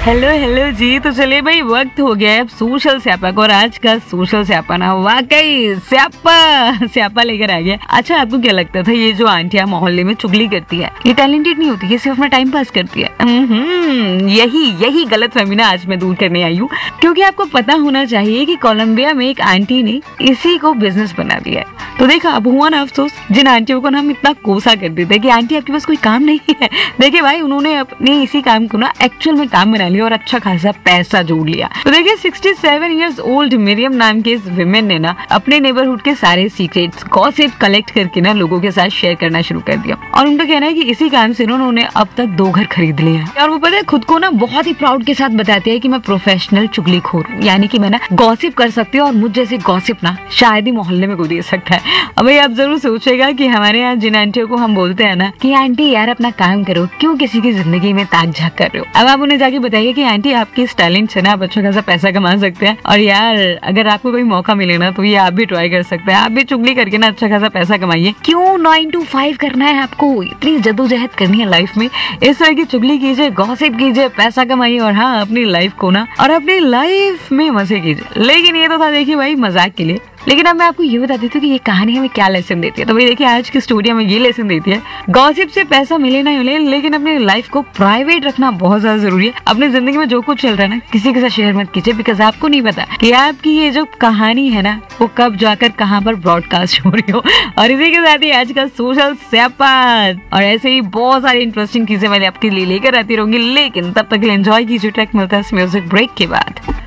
Hello hello जी। तो चलिए भाई, वक्त हो गया है अब सोशल स्यापा का, और आज का सोशल स्यापा ना वाकई स्यापा लेकर आ गया। अच्छा, आपको क्या लगता था ये जो आंटियां मोहल्ले में चुगली करती है ये टैलेंटेड नहीं होती, ये सिर्फ अपना टाइम पास करती है? यही गलतफहमी ना आज मैं दूर करने आई हूँ, क्योंकि आपको पता होना चाहिए कि कोलंबिया में एक आंटी ने इसी को बिजनेस बना दिया है। तो देखा, अब हुआ ना अफसोस, जिन आंटियों को ना हम इतना कोसा करते थे कि आंटी आपके पास कोई काम नहीं है। देखिए भाई, उन्होंने अपने इसी काम को ना एक्चुअल में काम बना लिया और अच्छा खासा पैसा जोड़ लिया। तो देखिए, 67 इयर्स ओल्ड मिरियम नाम के इस विमेन ने ना अपने नेबरहुड के सारे सीक्रेट्स गॉसिप कलेक्ट करके ना लोगों के साथ शेयर करना शुरू कर दिया। और उनका कहना है कि इसी काम से उन्होंने अब तक 2 घर खरीद लिए हैं। और वो पता है, खुद को ना बहुत ही प्राउड के साथ बताती है कि मैं प्रोफेशनल चुगलीखोर हूँ, यानी कि मैं ना गॉसिप कर सकती हूँ और मुझ जैसे गॉसिप ना शायद ही मोहल्ले में कोई दे सकता है। अब भाई, आप जरूर सोचेगा कि हमारे यहाँ जिन आंटियों को हम बोलते हैं ना कि आंटी यार अपना काम करो, क्यों किसी की जिंदगी में ताक झाक कर रहे हो। अब आप उन्हें जाके बताइए कि आंटी आपके इस टैलेंट से ना आप अच्छा खासा पैसा कमा सकते हैं, और यार अगर आपको कोई मौका मिले ना तो ये आप भी ट्राई कर सकते हैं। आप भी चुगली करके ना अच्छा खासा पैसा कमाइए। क्यों 9 to 5 करना है आपको, इतनी जद्दोजहद करनी है लाइफ में। इस तरह की चुगली कीजिए, गॉसिप कीजिए, पैसा कमाइए, और हाँ, अपनी लाइफ को ना और अपनी लाइफ में मजे कीजिए। लेकिन ये तो था देखिए भाई मजाक के लिए। लेकिन अब मैं आपको ये बता देती हूँ कि ये कहानी हमें क्या लेसन देती है। तो भाई देखिए, आज की स्टोरी हमें ये लेसन देती है, गॉसिप से पैसा मिले ना मिले, लेकिन अपनी लाइफ को प्राइवेट रखना बहुत ज्यादा जरूरी है। अपनी जिंदगी में जो कुछ चल रहा है ना, किसी के साथ शेयर मत कीजिए, बिकॉज आपको नहीं पता कि आपकी ये जो कहानी है ना वो कब जाकर कहाँ पर ब्रॉडकास्ट हो रही हो। और इसी के साथ ही आज का सोशल स्यापा और ऐसे ही बहुत सारी इंटरेस्टिंग चीजें मैं आपके लिए लेकर आती रहूंगी। लेकिन तब तक एंजॉय कीजिए, ट्रैक मिलता है म्यूजिक ब्रेक के बाद।